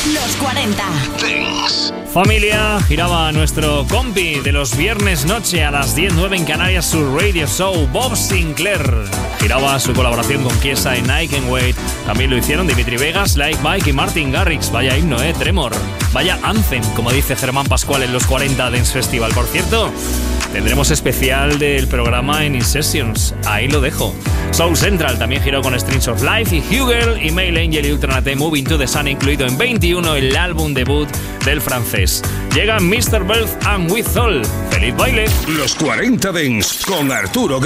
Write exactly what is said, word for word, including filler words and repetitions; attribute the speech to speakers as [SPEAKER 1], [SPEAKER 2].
[SPEAKER 1] Los cuarenta.
[SPEAKER 2] Dance.
[SPEAKER 3] Familia, giraba nuestro compi de los viernes noche a las diez nueve en Canarias, su radio show, Bob Sinclair. Giraba su colaboración con Kiesa en I Can Wait. También lo hicieron Dimitri Vegas, Like Mike y Martin Garrix. Vaya himno, eh, Tremor. Vaya anthem, como dice Germán Pascual en los cuarenta Dance Festival. Por cierto, tendremos especial del programa en In Sessions. Ahí lo dejo. Soul Central también giró con Strings of Life y Hugel y Mail Angel y Ultranate Moving to the Sun, incluido en veintiuno el álbum debut del francés. Llega mister Belth and With All. ¡Feliz baile!
[SPEAKER 2] Los cuarenta Dance con Arturo